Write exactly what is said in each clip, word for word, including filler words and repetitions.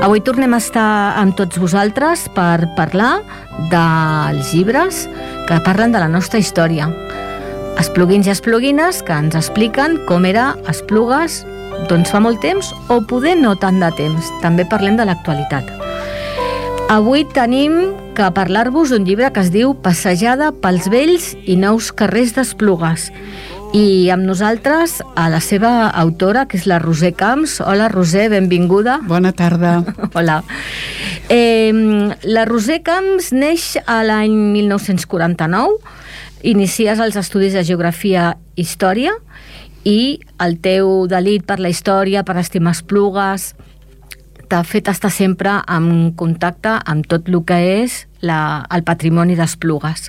Avui tornem a estar amb tots vosaltres per parlar dels llibres que parlen de la nostra història. Espluguins i espluguines que ens expliquen com era Esplugues doncs fa molt temps o poder no tant de temps. També parlem de l'actualitat. Avui tenim que parlar-vos d'un llibre que es diu Passejada pels vells i nous carrers d'Esplugues. I amb nosaltres a la seva autora, que és la Roser Camps. Hola, Roser, benvinguda. Bona tarda. Hola. Eh, la Roser Camps neix a l'any mil nou-cents quaranta-nou, inicies els estudis de Geografia i Història i el teu delit per la història, per estimar Esplugues, t'ha fet estar sempre en contacte amb tot el que és la, el patrimoni d'Esplugues.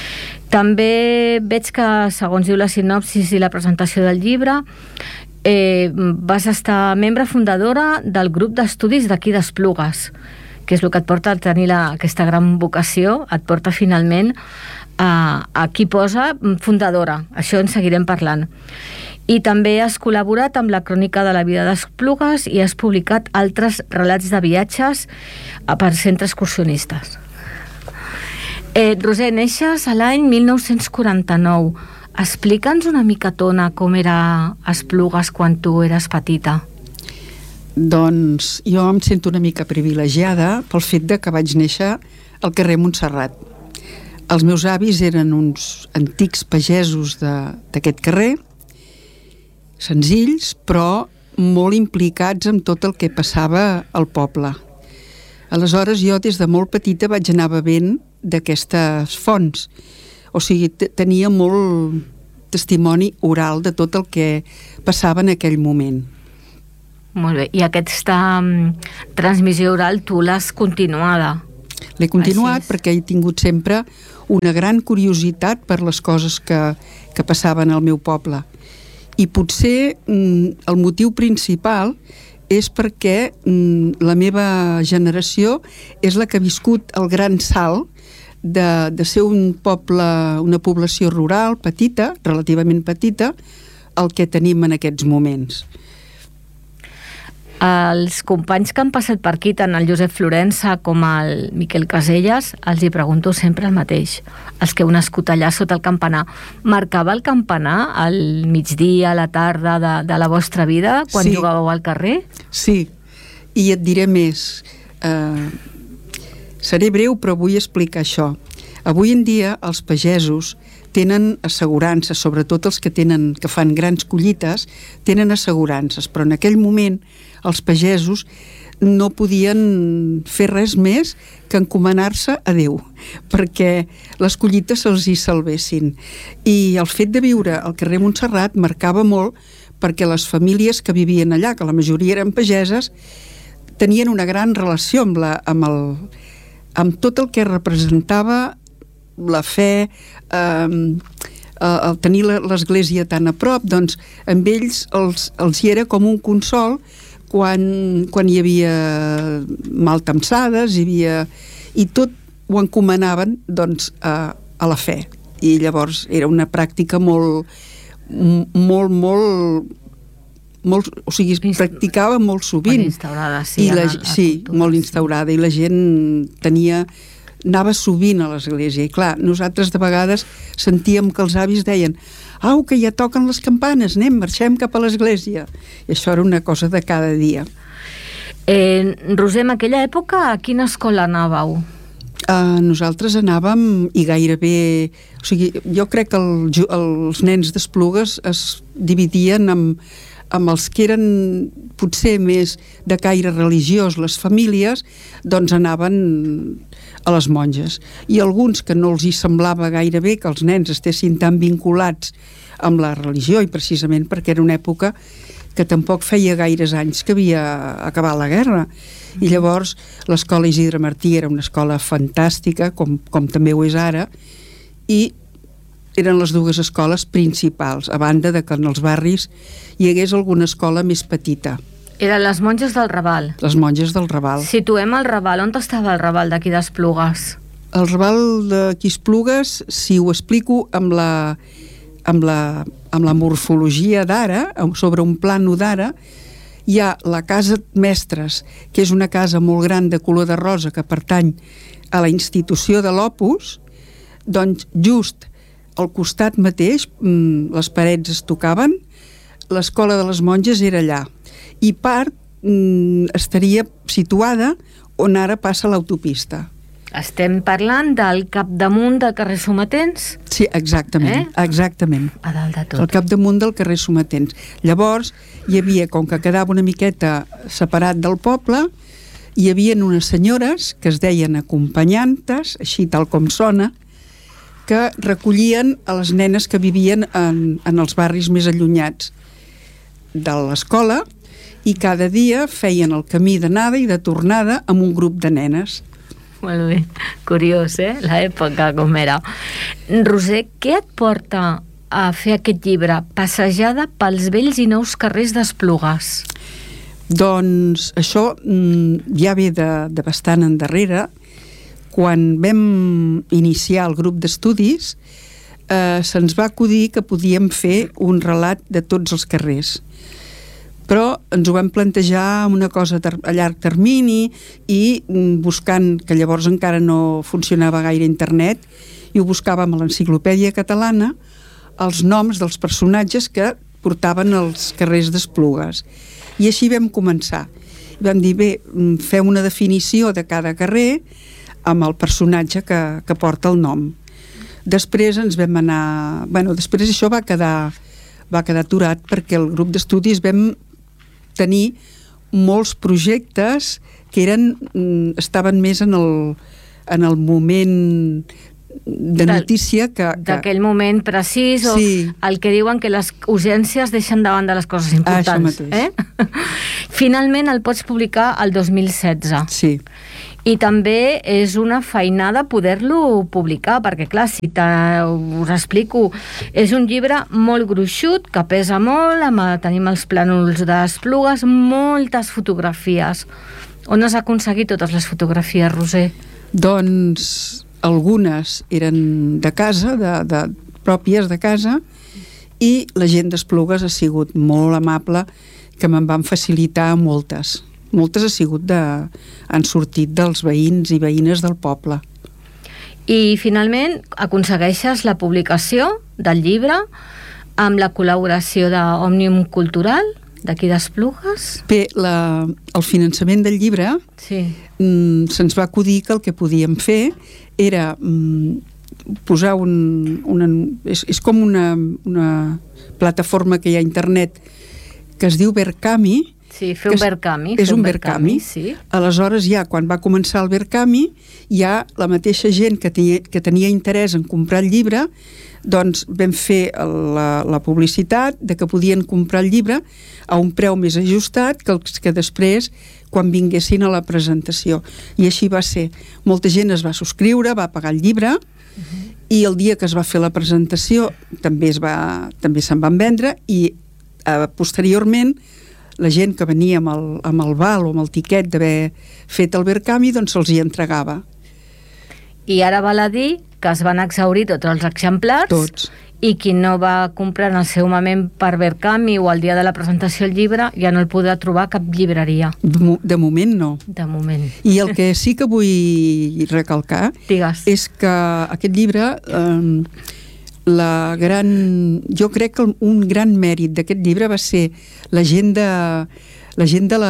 També veig que, segons diu la sinopsis i la presentació del llibre, eh, vas estar membre fundadora del grup d'estudis d'aquí d'Esplugues, que és el que et porta a tenir la, aquesta gran vocació, et porta finalment a, a qui posa fundadora. Això en seguirem parlant. I també has col·laborat amb la Crònica de la vida d'Esplugues i has publicat altres relats de viatges per centres excursionistes. Eh, Roser, neixes a l'any mil nou-cents quaranta-nou. Explica'ns una micatona com era Esplugues quan tu eres petita. Doncs jo em sento una mica privilegiada pel fet de que vaig néixer al carrer Montserrat. Els meus avis eren uns antics pagesos d'aquest carrer, senzills, però molt implicats en tot el que passava al poble. Aleshores, jo des de molt petita vaig anar bevent d'aquestes fonts. O sigui, tenia molt testimoni oral de tot el que passava en aquell moment. Molt bé. I aquesta um, transmissió oral tu l'has continuada? L'he continuat perquè he tingut sempre una gran curiositat per les coses que, que passaven al meu poble. I potser mm, el motiu principal és perquè mm, la meva generació és la que ha viscut el gran salt de, de ser un poble, una població rural petita, relativament petita, el que tenim en aquests moments. Els companys que han passat per aquí, tant el Josep Florença com el Miquel Caselles, els hi pregunto sempre el mateix. Els que heu nascut allà sota el campanar, marcava el campanar al migdia, a la tarda de, de la vostra vida, quan sí. jugàveu al carrer? Sí, i et diré més. Uh, seré breu, però vull explicar això. Avui en dia els pagesos tenen assegurances, sobretot els que tenen que fan grans collites, tenen assegurances, però en aquell moment els pagesos no podien fer res més que encomanar-se a Déu, perquè les collites se'ls hi salvessin. I el fet de viure al carrer Montserrat marcava molt perquè les famílies que vivien allà, que la majoria eren pageses, tenien una gran relació amb, la, amb, el, amb tot el que representava la fe, eh, el tenir l'església tan a prop, doncs amb ells els, els hi era com un consol quan, quan hi havia maltemsades, hi havia, i tot ho encomanaven doncs, a, a la fe. I llavors era una pràctica molt, molt, molt, molt o sigui, es practicava molt sovint. Molt instaurada, sí. I la, sí, molt instaurada, i la gent tenia... anava sovint a l'església i clar, nosaltres de vegades sentíem que els avis deien au, que ja toquen les campanes, anem, marxem cap a l'església, i això era una cosa de cada dia. eh, Roser, en aquella època a quina escola anàveu? Uh, nosaltres anàvem i gairebé, o sigui, jo crec que el, els nens d'Esplugues es dividien amb amb els que eren potser més de caire religiós, les famílies, doncs anaven a les monges. I alguns que no els hi semblava gaire bé que els nens estessin tan vinculats amb la religió, i precisament perquè era una època que tampoc feia gaires anys que havia acabat la guerra. I llavors l'escola Isidre Martí era una escola fantàstica, com, com també ho és ara, i eren les dues escoles principals, a banda de que en els barris hi hagués alguna escola més petita. Eren les monges del Raval. Les monges del Raval. Situem el Raval. On estava el Raval d'aquí d'Esplugues? El Raval d'aquí d'Esplugues, si ho explico amb la, amb la, amb la morfologia d'ara, sobre un plano d'ara, Hi ha la Casa Mestres, que és una casa molt gran de color de rosa que pertany a la institució de l'Opus. Doncs just al costat mateix, les parets es tocaven, l'escola de les monges era allà, i part estaria situada on ara passa l'autopista. Estem parlant del capdamunt del carrer Sometents? Sí, exactament, eh? exactament. A dalt de tot. El capdamunt del carrer Sometents. Llavors, hi havia, com que quedava una miqueta separat del poble, hi havia unes senyores que es deien acompanyantes, així tal com sona, que recollien a les nenes que vivien en, en els barris més allunyats de l'escola, i cada dia feien el camí d'anada i de tornada amb un grup de nenes. Molt bé, curiós, eh? L'època com era. Roser, què et porta a fer aquest llibre, Passejada pels vells i nous carrers d'Esplugues? Doncs això ja ve de, de bastant endarrere. Quan vam iniciar el grup d'estudis, eh, se'ns va acudir que podíem fer un relat de tots els carrers. Però ens ho vam plantejar amb una cosa a llarg termini i buscant, que llavors encara no funcionava gaire internet, i ho buscàvem a l'Enciclopèdia Catalana, els noms dels personatges que portaven els carrers d'Esplugues. I així vam començar. Vam dir, bé, fem una definició de cada carrer amb el personatge que, que porta el nom. Després ens vam anar... Bueno, després això va quedar, va quedar aturat perquè el grup d'estudis vam tenir molts projectes que eren, estaven més en el, en el moment de notícia que... D'aquell moment precís, o sí. El que diuen que les urgències deixen davant de les coses importants. Eh? Finalment el pots publicar el dos mil setze. Sí. I també és una feinada poder-lo publicar, perquè clar, si us explico, és un llibre molt gruixut, que pesa molt, amb, tenim els plànols d'Esplugues, moltes fotografies. On has aconseguit totes les fotografies, Roser? Doncs algunes eren de casa, de, de, pròpies de casa, i la gent d'Esplugues ha sigut molt amable, que me'n van facilitar moltes. Moltes ha sigut de, han sortit dels veïns i veïnes del poble. I finalment aconsegueixes la publicació del llibre amb la col·laboració d'Òmnium Cultural d'aquí d'Esplugues. Bé, la, el finançament del llibre sí. mm, se'ns va acudir que el que podíem fer era mm, posar un... Una, és, és com una, una plataforma que hi ha a internet que es diu Verkami. Sí, fer un Verkami. És un Verkami. Sí. Aleshores, ja, quan va començar el Verkami, ja la mateixa gent que tenia, que tenia interès en comprar el llibre, doncs vam fer la, la publicitat de que podien comprar el llibre a un preu més ajustat que els que després, quan vinguessin a la presentació. I així va ser. Molta gent es va subscriure, va pagar el llibre, uh-huh. i el dia que es va fer la presentació també es va, també se'n van vendre, i eh, posteriorment la gent que venia amb el, amb el val o amb el tiquet d'haver fet el Verkami, doncs se'ls hi entregava. I ara val a dir que es van exhaurir tots els exemplars. Tots. I qui no va comprar en el seu moment per Verkami o el dia de la presentació del llibre ja no el podrà trobar a cap llibreria. De, de moment no. De moment. I el que sí que vull recalcar Digues. És que aquest llibre... Eh, la gran, jo crec que un gran mèrit d'aquest llibre va ser la gent de la gent de la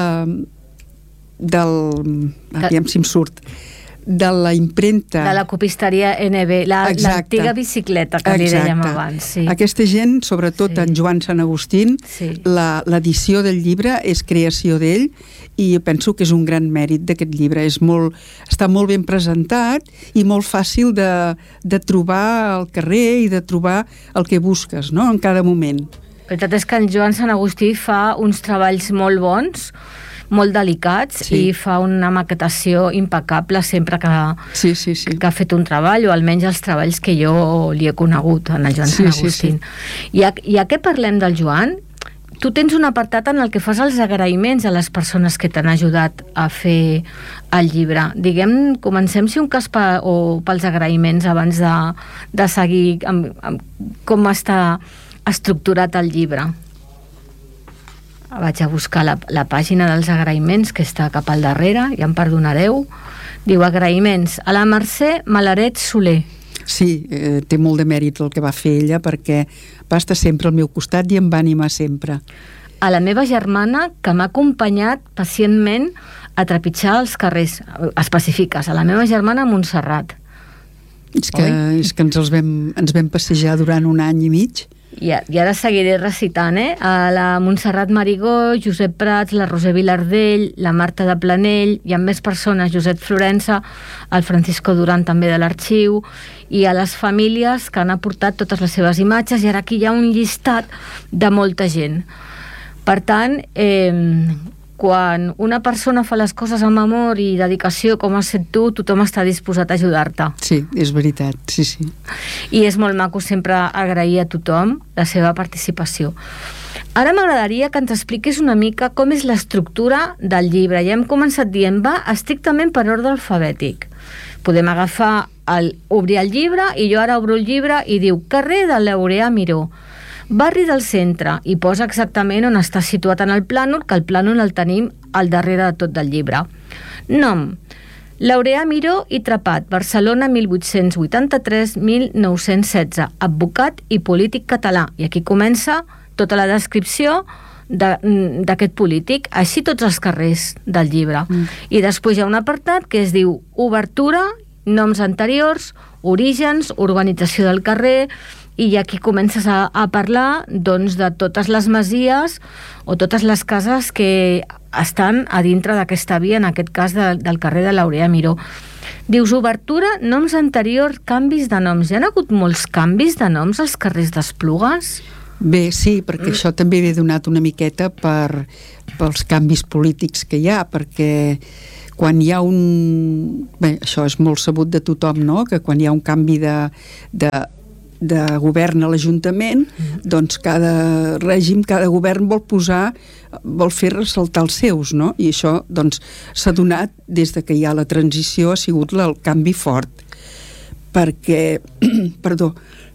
del, aviam si em surt, de la impremta de la copisteria N B, l'antiga bicicleta que li dèiem abans. Sí. Aquesta gent, sobretot sí. En Joan Sant Agustín, sí. L'edició del llibre és creació d'ell, i penso que és un gran mèrit d'aquest llibre. És molt, està molt ben presentat i molt fàcil de, de trobar al carrer i de trobar el que busques, no?, en cada moment. La veritat és que en Joan Sant Agustí fa uns treballs molt bons, molt delicats, sí. I fa una maquetació impecable sempre que, sí, sí, sí. que ha fet un treball, o almenys els treballs que jo li he conegut en el Joan sí, Sant Agustín. Sí, sí. Ja, ja que parlem del Joan, tu tens un apartat en el que fas els agraïments a les persones que t'han ajudat a fer el llibre. Diguem, comencem si un cas pa, o pels agraïments abans de, de seguir amb, amb com està estructurat el llibre. vaig a buscar la, la pàgina dels agraïments, que està cap al darrere, ja em perdonareu. Diu agraïments a la Mercè Malaret Soler. Sí, eh, té molt de mèrit el que va fer ella, perquè va estar sempre al meu costat i em va animar sempre. A la meva germana, que m'ha acompanyat pacientment a trepitjar els carrers. Especifiques, a la meva germana Montserrat. És que, és que ens, els vam, ens vam passejar durant un any i mig. I, I ara seguiré recitant, eh? A la Montserrat Marigó, Josep Prats, la Roser Vilardell, la Marta de Planell, hi ha més persones, Josep Florença, el Francisco Duran també de l'Arxiu, i a les famílies que han aportat totes les seves imatges, i ara aquí hi ha un llistat de molta gent. Per tant, eh, quan una persona fa les coses amb amor i dedicació, com has fet tu, tothom està disposat a ajudar-te. Sí, és veritat, sí, sí. I és molt maco sempre agrair a tothom la seva participació. Ara m'agradaria que ens expliquis una mica com és l'estructura del llibre. Ja hem començat dient, va estrictament per ordre alfabètic. Podem agafar, el, obrir el llibre, i jo ara obro el llibre i diu carrer de Laureà Miró, barri del centre, i posa exactament on està situat en el plànol, que el plànol el tenim al darrere de tot del llibre. Nom: Laureà Miró i Trepat, Barcelona mil vuit-cents vuitanta-tres a mil nou-cents setze, advocat i polític català. I aquí comença tota la descripció d'aquest polític, així tots els carrers del llibre. Mm. I després hi ha un apartat que es diu obertura, noms anteriors, orígens, urbanització del carrer, i aquí comences a, a parlar doncs, de totes les masies o totes les cases que estan a dintre d'aquesta via, en aquest cas de, del carrer de Laureà Miró. Dius obertura, noms anteriors, canvis de noms. Hi ha hagut molts canvis de noms als carrers d'Esplugues? Bé, sí, perquè mm. això també ve donat una miqueta per, pels canvis polítics que hi ha, perquè quan hi ha un... Bé, això és molt sabut de tothom, no?, que quan hi ha un canvi de, de, de govern a l'Ajuntament, mm. doncs cada règim, cada govern vol posar, vol fer ressaltar els seus, no? I això, doncs, s'ha donat des de que hi ha la transició, ha sigut el canvi fort. Perquè, perdó,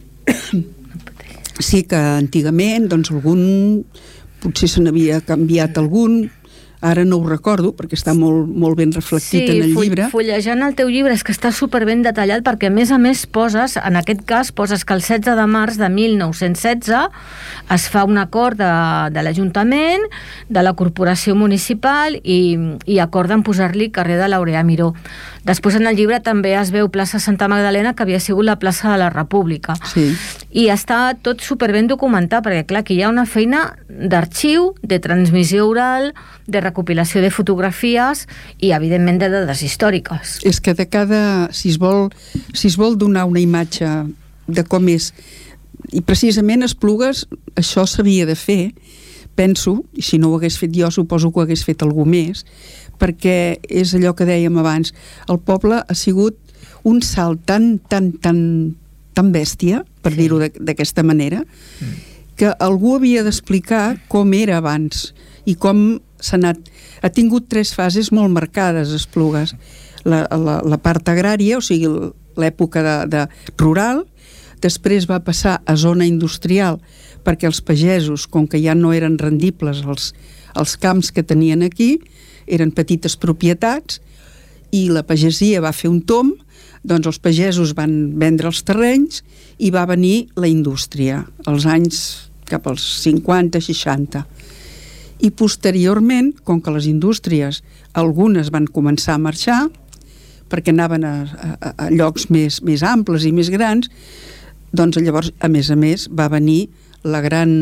sí que antigament, doncs, algun, potser se n'havia canviat algun, ara no ho recordo, perquè està molt, molt ben reflectit sí, en el full, llibre. Sí, fullejant el teu llibre és que està superben detallat, perquè a més a més poses, en aquest cas, poses que el setze de març de mil nou-cents setze es fa un acord de, de l'Ajuntament, de la Corporació Municipal, i, i acorden posar-li carrer de Laureà Miró. Després en el llibre també es veu plaça Santa Magdalena, que havia sigut la plaça de la República. Sí. I està tot superben documentat, perquè clar, aquí hi ha una feina d'arxiu, de transmissió oral, de recopilació de fotografies i, evidentment, de dades històriques. És que de cada... Si es vol, si es vol donar una imatge de com és... I precisament Esplugues això s'havia de fer, penso, i si no ho hagués fet jo, suposo que ho hagués fet algú més, perquè és allò que dèiem abans, el poble ha sigut un salt tan, tan, tan, tan bèstia, per sí. dir-ho d'aquesta manera, mm. que algú havia d'explicar com era abans i com s'ha anat... Ha tingut tres fases molt marcades, Esplugues. La, la, la part agrària, o sigui, l'època de, de rural, després va passar a zona industrial, perquè els pagesos, com que ja no eren rendibles els, els camps que tenien aquí, eren petites propietats, i la pagesia va fer un tomb, doncs els pagesos van vendre els terrenys i va venir la indústria, als anys cap als cinquanta seixanta. I posteriorment, com que les indústries, algunes van començar a marxar, perquè anaven a, a, a llocs més, més amples i més grans, doncs llavors, a més a més, va venir la gran,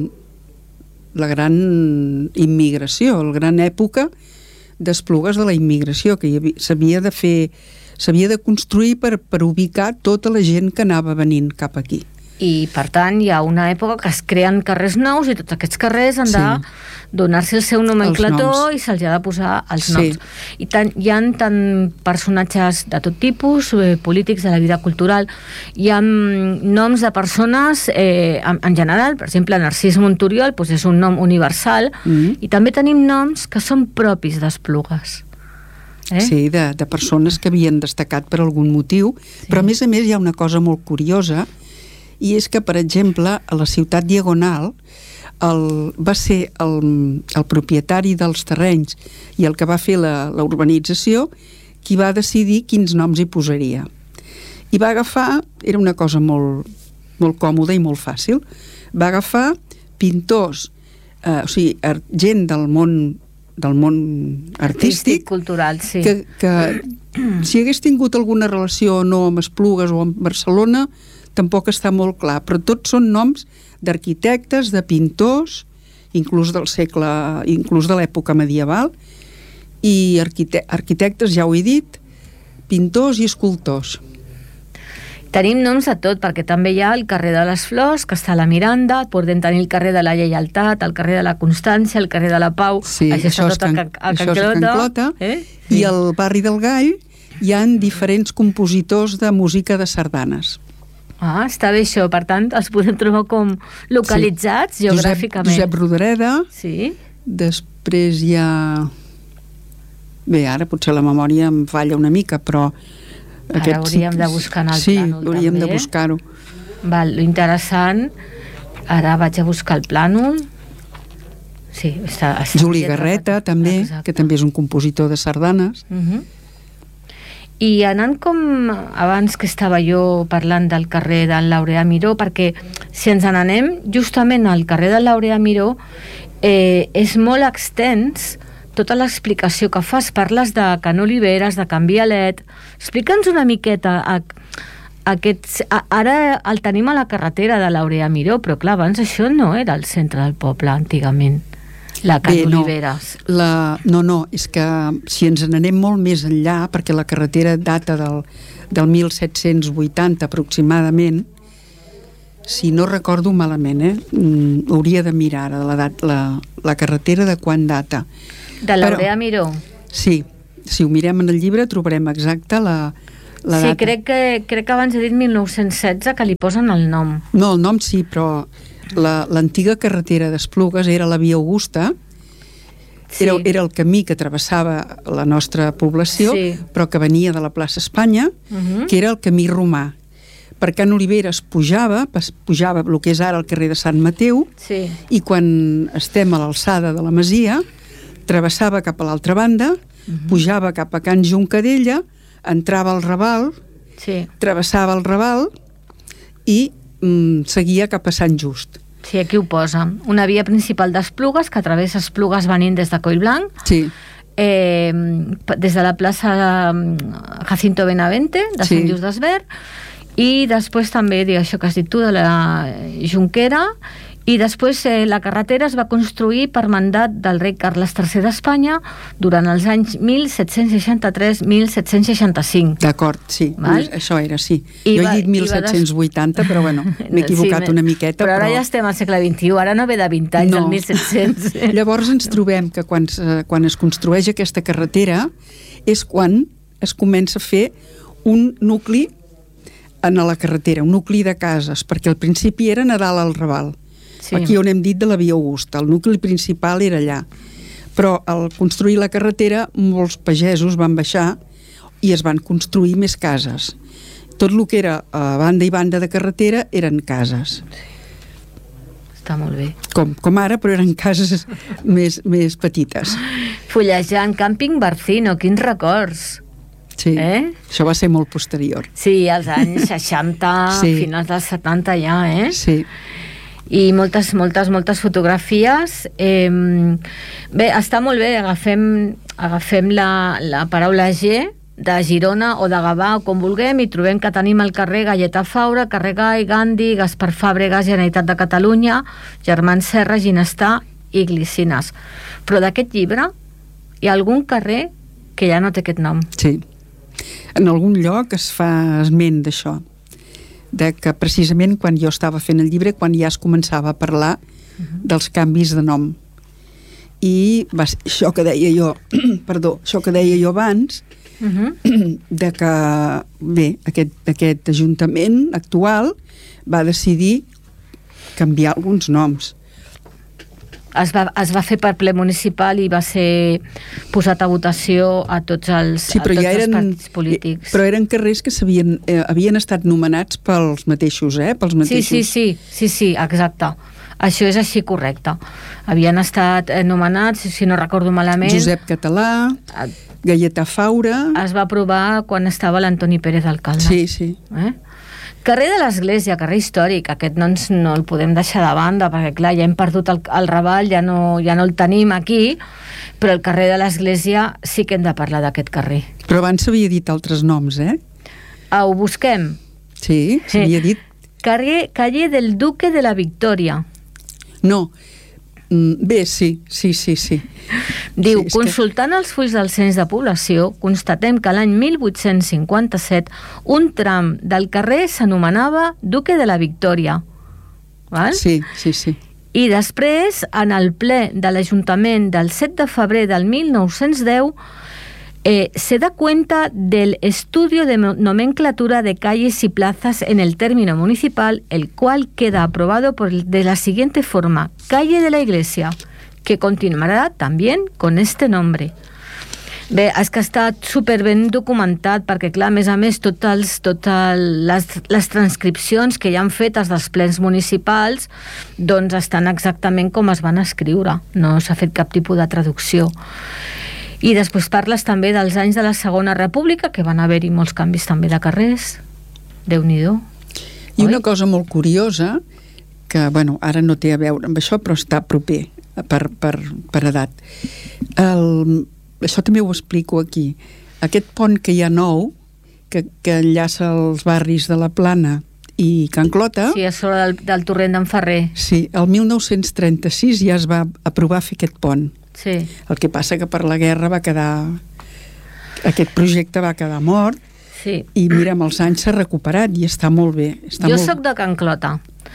la gran immigració, la gran època d'Esplugues de la immigració, que s'havia de fer, s'havia de construir per, per ubicar tota la gent que anava venint cap aquí. I, per tant, hi ha una època que es creen carrers nous i tots aquests carrers han sí. de donar-se el seu nomenclator i se'ls ha de posar els noms. Sí. I tant, hi ha tant personatges de tot tipus, eh, polítics, de la vida cultural, hi ha noms de persones eh, en, en general, per exemple, Narcís Monturiol doncs és un nom universal, mm. i també tenim noms que són propis d'Esplugues. Eh? Sí, de, de persones que havien destacat per algun motiu, sí. però a més a més hi ha una cosa molt curiosa, i és que, per exemple, a la ciutat Diagonal, el, va ser el, el propietari dels terrenys i el que va fer la, la urbanització qui va decidir quins noms hi posaria. I va agafar, era una cosa molt, molt còmoda i molt fàcil, va agafar pintors, eh, o sigui, gent del món del món artístic, artístic cultural, sí. que, que si hagués tingut alguna relació o no amb Esplugues o amb Barcelona tampoc està molt clar, però tots són noms d'arquitectes, de pintors, inclús del segle, inclús de l'època medieval, i arquite- arquitectes, ja ho he dit, pintors i escultors. Tenim noms a tot, perquè també hi ha el carrer de les Flors, que està a la Miranda, podem tenir el carrer de la Lleialtat, el carrer de la Constància, el carrer de la Pau, sí, això, això està és tot Can, a, a això Can és a Can Clota, eh? Sí. I al barri del Gall hi ha diferents compositors de música de sardanes. Ah, està bé això, per tant, els podem trobar com localitzats, sí, geogràficament. Josep, Josep Rodereda, sí. Després hi ha... Bé, ara potser la memòria em falla una mica, però... Ara aquest... hauríem de buscar en el sí, plànol, també. Sí, hauríem de buscar-ho. Val, lo interessant, ara vaig a buscar el plànol. Sí, està... està Juli Garreta, també, exacte, que també és un compositor de sardanes. Uh-huh. I anant com abans que estava jo parlant del carrer del Laureà Miró, perquè si ens n'anem justament al carrer del Laureà Miró, eh, és molt extens tota l'explicació que fas. Parles de Can Oliveres, de Can Vialet. Explica'ns una miqueta a, a aquests... A, ara el tenim a la carretera de Laureà Miró, però clar, abans això no era el centre del poble, antigament. La Can Bé, Oliveres. No. La, no, no, és que si ens n'anem molt més enllà, perquè la carretera data del, del mil set-cents vuitanta aproximadament, si no recordo malament, eh? Mm, hauria de mirar ara la, dat, la, la carretera de quan data. De Laureà Miró? Sí, si ho mirem en el llibre trobarem exacta la, la sí, data. crec que, crec que abans he dit mil nou-cents setze, que li posen el nom. No, el nom sí, però l'antiga la, carretera d'Esplugues era la Via Augusta, sí. era, era el camí que travessava la nostra població, sí. però que venia de la plaça Espanya, uh-huh. que era el camí romà. Per Can Oliveres pujava, pujava el que és ara el carrer de Sant Mateu, sí. i quan estem a l'alçada de la Masia, travessava cap a l'altra banda, uh-huh. pujava cap a Can Juncadella, entrava al Raval, sí. travessava el Raval i mm, seguia cap a Sant Just. Sí, aquí ho posa. Una via principal d'Esplugues que travessa Esplugues venint des de Collblanc, sí. eh, des de la plaça Jacinto Benavente, de sí. Sant Just d'Esvern, i després també, això que has dit tu, de la Junquera, i després eh, la carretera es va construir per mandat del rei Carles tercer d'Espanya durant els anys mil set-cents seixanta-tres a mil set-cents seixanta-cinc. D'acord, sí, Val? això era, sí. I jo va, he dit mil set-cents vuitanta, des... però bueno, m'he equivocat sí, una miqueta. Però ara però... ja estem al segle vint-i-u, ara no ve de vint anys, no. El mil set-cents. Llavors ens trobem que quan, quan es construeix aquesta carretera és quan es comença a fer un nucli en la carretera, un nucli de cases, perquè al principi era a dalt al Raval. Sí. Aquí on hem dit de la Via Augusta, el nucli principal era allà, però al construir la carretera molts pagesos van baixar i es van construir més cases. Tot el que era a banda i banda de carretera eren cases. Està molt bé. Com, com ara, però eren cases més, més petites. Fullejant, Càmping Barcino, quins records! Sí, eh? Això va ser molt posterior. Sí, als anys seixanta, sí. Finals dels setanta ja, eh? Sí. I moltes, moltes, moltes fotografies. Eh, bé, està molt bé, agafem, agafem la, la paraula G de Girona o de Gavà o com vulguem i trobem que tenim el carrer Galleta Faura, carrer Gai, Gandhi, Gaspar Fàbregas, Generalitat de Catalunya, Germans Serra, Ginestà i Glicines. Però d'aquest llibre hi ha algun carrer que ja no té aquest nom. Sí. En algun lloc es fa esment d'això, de que precisament quan jo estava fent el llibre, quan ja es començava a parlar uh-huh. dels canvis de nom. I va ser això que deia jo, perdó, això que deia jo abans, uh-huh. de que, bé, aquest, aquest ajuntament actual va decidir canviar alguns noms. Es va, es va fer per ple municipal i va ser posat a votació a tots els, sí, a tots ja eren, els partits polítics. Però eren carrers que havien, eh, havien estat nomenats pels mateixos, eh? Pels mateixos. Sí, sí, sí, sí, sí, exacte. Això és així correcte. Havien estat nomenats, si no recordo malament... Josep Català, Gaietà Faura... Es va aprovar quan estava l'Antoni Pérez d'alcalde. Sí, sí. Eh? Carrer de l'Església, carrer històric, aquest no, ens, no el podem deixar de banda, perquè clar, ja hem perdut el, el Raval, ja no, ja no el tenim aquí, però el carrer de l'Església sí que hem de parlar d'aquest carrer. Però abans s'havia dit altres noms, eh? Ah, ho busquem? Sí, s'havia dit... Carrer, calle del Duque de la Victòria. No, bé, sí, sí, sí, sí. Diu, sí, consultant que... els fulls del cens de població, constatem que l'any mil vuit-cents cinquanta-set un tram del carrer s'anomenava Duque de la Victòria. Val? Sí, sí, sí. I després, en el ple de l'Ajuntament del set de febrer del mil nou-cents deu, Eh, se da cuenta del estudio de nomenclatura de calles y plazas en el término municipal, el cual queda aprobado por, de la siguiente forma: Calle de la Iglesia, que continuará también con este nombre. Bé, és que està superben documentat, perquè clar, a més a més, totes, totes les, les transcripcions que hi han fetes dels plens municipals doncs estan exactament com es van escriure, no s'ha fet cap tipus de traducció. I després parles també dels anys de la Segona República, que van haver-hi molts canvis també de carrers. Déu-n'hi-do. I una cosa molt curiosa, que bueno, ara no té a veure amb això, però està proper per, per, per edat. El, això també ho explico aquí. Aquest pont que hi ha nou, que, que enllaça els barris de la Plana i Can Clota... Sí, a sobre del, del torrent d'en Ferrer. Sí, el mil nou-cents trenta-sis ja es va aprovar fer aquest pont. Sí. El que passa que per la guerra va quedar... Aquest projecte va quedar mort. Sí. I mira, amb els anys s'ha recuperat i està molt bé. Està jo molt... sóc de Can Clota.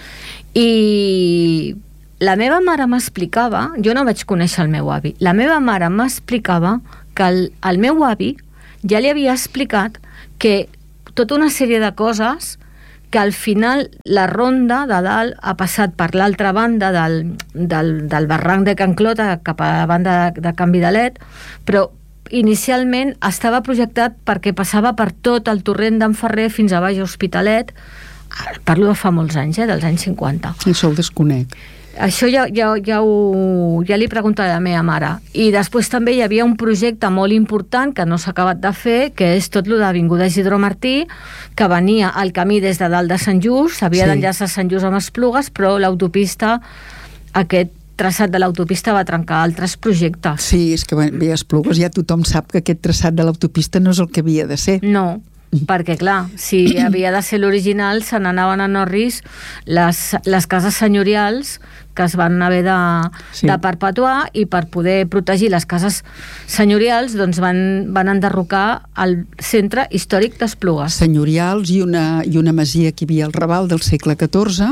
I la meva mare m'explicava... Jo no vaig conèixer el meu avi. La meva mare m'explicava que el, el meu avi ja li havia explicat que tota una sèrie de coses... que al final la ronda de dalt ha passat per l'altra banda del, del, del barranc de Can Clota cap a la banda de, de Can Vidalet, però inicialment estava projectat perquè passava per tot el torrent d'en Ferrer fins a baix a Hospitalet. Parlo de fa molts anys, eh, dels anys cinquanta. Això ho desconec. Això ja, ja, ja, ho, ja li preguntaré a la meva mare. I després també hi havia un projecte molt important que no s'ha acabat de fer, que és tot lo d'Avinguda Isidro Martí, que venia al camí des de dalt de Sant Just, s'havia sí. d'enllaçar Sant Just amb Esplugues, però l'autopista, aquest traçat de l'autopista va trencar altres projectes. Sí, és que bé, Esplugues ja tothom sap que aquest traçat de l'autopista no és el que havia de ser. No, perquè clar, si havia de ser l'original se n'anaven a Norris les, les cases senyorials que es van haver de, sí. de perpetuar, i per poder protegir les cases senyorials doncs van, van enderrocar el centre històric d'Esplugues. Senyorials i una, i una masia que hi havia al Raval del segle catorze,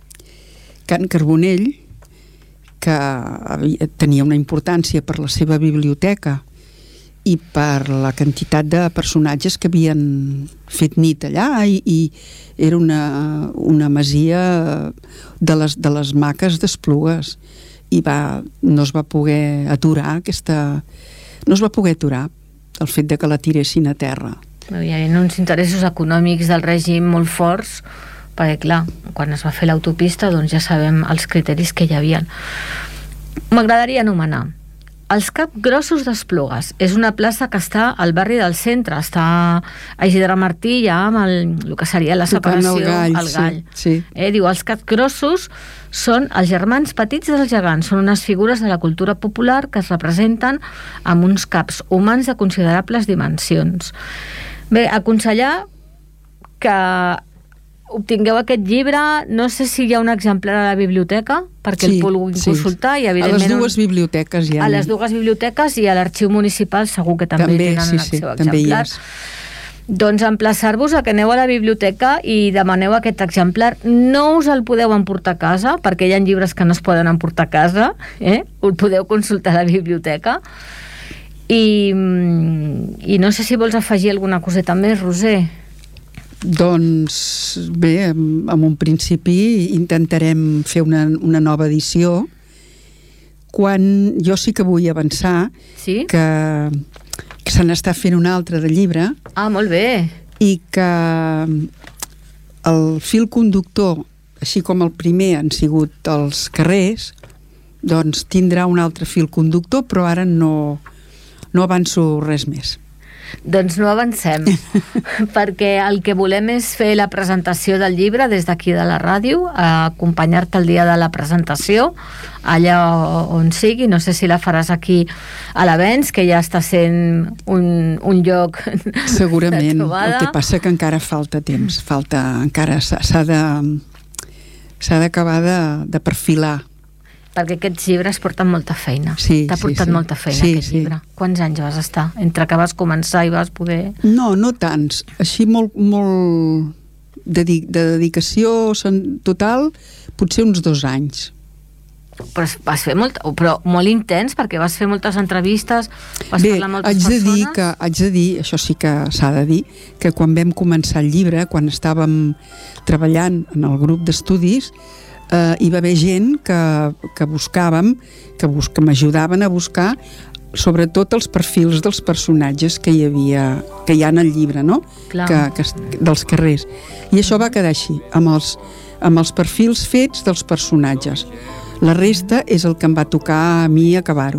Can Carbonell, que havia, tenia una importància per la seva biblioteca i per la quantitat de personatges que havien fet nit allà, i, i era una, una masia de les, de les maques d'Esplugues, i va, no es va poder aturar aquesta, no es va poder aturar el fet de que la tiressin a terra. Hi havia uns interessos econòmics del règim molt forts, perquè clar, quan es va fer l'autopista doncs ja sabem els criteris que hi havia. M'agradaria anomenar els Capgrossos d'Esplugues. És una plaça que està al barri del centre, està a Isidre Martí, ja amb el, el que seria la separació, el gall. El gall. Sí, sí. Eh, diu, els Capgrossos són els germans petits dels gegants, són unes figures de la cultura popular que es representen amb uns caps humans de considerables dimensions. Bé, aconsellar que obtingueu aquest llibre, no sé si hi ha un exemplar a la biblioteca perquè sí, el puguin sí. consultar, i evidentment a les dues biblioteques hi ha. A les dues biblioteques i a l'arxiu municipal segur que també, també tenen sí, el seu sí, exemplar. Doncs emplaçar-vos a que aneu a la biblioteca i demaneu aquest exemplar. No us el podeu emportar a casa, perquè hi ha llibres que no es poden emportar a casa, eh? Ho podeu consultar a la biblioteca. I, i no sé si vols afegir alguna coseta més, Roser. Doncs bé, en un principi intentarem fer una, una nova edició, quan jo sí que vull avançar sí? que, que se n'està fent una altra de llibre. Ah, molt bé. I que el fil conductor així com el primer han sigut els carrers, doncs tindrà un altre fil conductor, però ara no, no avanço res més. Doncs no avancem, perquè el que volem és fer la presentació del llibre des d'aquí de la ràdio, acompanyar-te el dia de la presentació, allà on sigui. No sé si la faràs aquí a l'Avenç, que ja està sent un, un lloc segurament, de trobada. El que passa que encara falta temps, falta, encara s'ha de s'ha d'acabar de, de perfilar. Perquè aquests llibres porten molta feina. Sí, T'ha portat sí, sí. molta feina, sí, aquest sí. llibre. Quants anys vas estar? Entre que vas començar i vas poder... No, no tants. Així molt, molt de, de dedicació total, potser uns dos anys. Però vas fer molt, però molt intens, perquè vas fer moltes entrevistes, vas Bé, parlar amb moltes haig de persones... dir que, haig de dir, això sí que s'ha de dir, que quan vam començar el llibre, quan estàvem treballant en el grup d'estudis, Uh, hi va haver gent que, que buscàvem, que, bus que m'ajudaven a buscar sobretot els perfils dels personatges que hi havia, que hi ha en el llibre, no? Clar. Que, que, dels carrers. I això va quedar així, amb els, amb els perfils fets dels personatges. La resta és el que em va tocar a mi acabar-ho.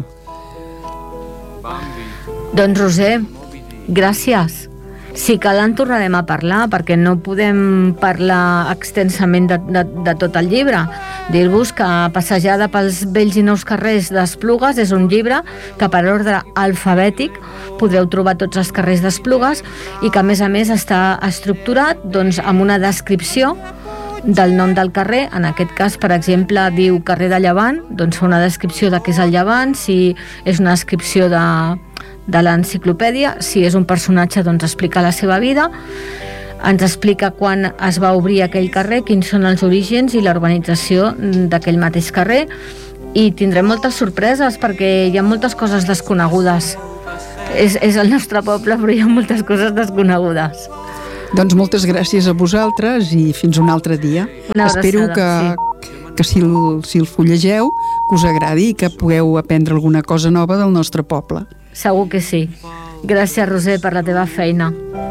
Doncs Roser, gràcies. Si cal en tornarem a parlar, perquè no podem parlar extensament de, de, de tot el llibre. Dir-vos que Passejada pels vells i nous carrers d'Esplugues és un llibre que per ordre alfabètic podreu trobar tots els carrers d'Esplugues i que a més a més està estructurat doncs, amb una descripció del nom del carrer. En aquest cas, per exemple, diu carrer de Llevant, doncs fa una descripció de què és el Llevant. Si és una descripció de... de l'enciclopèdia, si és un personatge doncs explica la seva vida, ens explica quan es va obrir aquell carrer, quins són els orígens i la urbanització d'aquell mateix carrer, i tindrem moltes sorpreses perquè hi ha moltes coses desconegudes. És, és el nostre poble, però hi ha moltes coses desconegudes. Doncs moltes gràcies a vosaltres i fins un altre dia. Una Espero abraçada, que, sí. que si el, si el fullegeu que us agradi i que pugueu aprendre alguna cosa nova del nostre poble. Segur que sí. Gràcies, Roser, per la teva feina.